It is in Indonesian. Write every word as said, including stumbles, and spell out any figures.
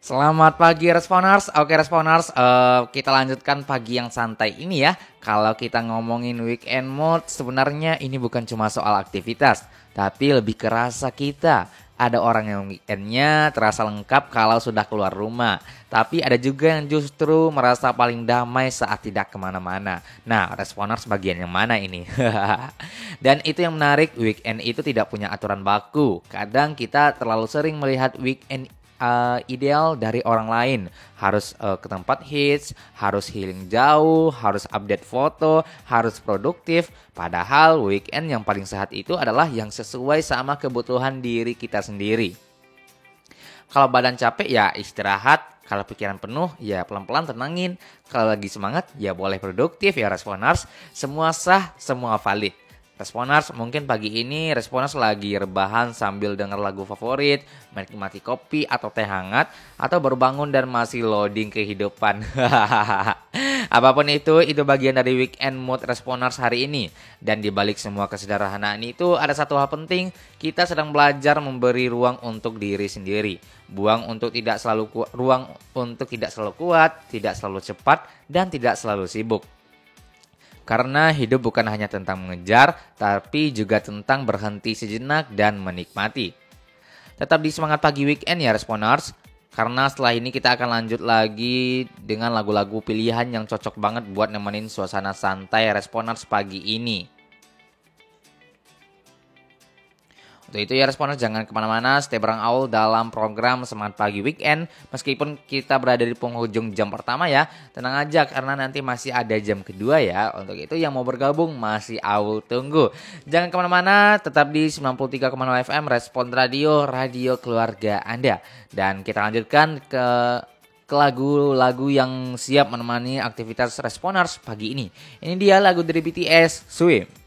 Selamat pagi Responers. Oke Responers, eh, kita lanjutkan pagi yang santai ini ya. Kalau kita ngomongin weekend mode, sebenarnya ini bukan cuma soal aktivitas, tapi lebih ke rasa kita. Ada orang yang weekendnya terasa lengkap kalau sudah keluar rumah, tapi ada juga yang justru merasa paling damai saat tidak kemana-mana. Nah, Responers bagian yang mana ini? Dan itu yang menarik, weekend itu tidak punya aturan baku. Kadang kita terlalu sering melihat weekend uh, ideal dari orang lain. Harus uh, ke tempat hits, harus healing jauh, harus update foto, harus produktif. Padahal weekend yang paling sehat itu adalah yang sesuai sama kebutuhan diri kita sendiri. Kalau badan capek ya istirahat, kalau pikiran penuh ya pelan-pelan tenangin. Kalau lagi semangat ya boleh produktif ya Responers. Semua sah, semua valid. Responers, mungkin pagi ini Responers lagi rebahan sambil denger lagu favorit, menikmati kopi atau teh hangat, atau baru bangun dan masih loading kehidupan. Apapun itu, itu bagian dari weekend mood Responers hari ini. Dan dibalik semua kesederhanaan itu ada satu hal penting, kita sedang belajar memberi ruang untuk diri sendiri. Buang untuk tidak selalu ku- ruang untuk tidak selalu kuat, tidak selalu cepat, dan tidak selalu sibuk. Karena hidup bukan hanya tentang mengejar, tapi juga tentang berhenti sejenak dan menikmati. Tetap di semangat pagi weekend ya Responers. Karena setelah ini kita akan lanjut lagi dengan lagu-lagu pilihan yang cocok banget buat nemenin suasana santai Responers pagi ini. Untuk itu ya Responers, jangan kemana-mana, stay bareng Aul dalam program Semangat Pagi Weekend. Meskipun kita berada di penghujung jam pertama ya, tenang aja karena nanti masih ada jam kedua ya. Untuk itu yang mau bergabung masih Aul tunggu. Jangan kemana-mana, tetap di sembilan puluh tiga koma nol F M Respon Radio, radio keluarga Anda. Dan kita lanjutkan ke ke lagu-lagu yang siap menemani aktivitas Responers pagi ini. Ini dia lagu dari B T S, Swim.